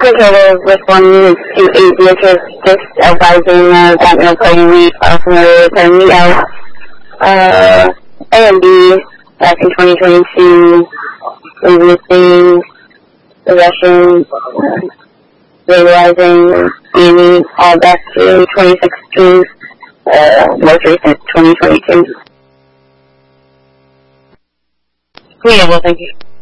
Conservative responding to a DHS just advising Admiral Party Week familiar with Neo. AMD back in 2022, resisting possession, stabilizing, gaining all back to 2016, most recent 2022. Yeah, well, thank you.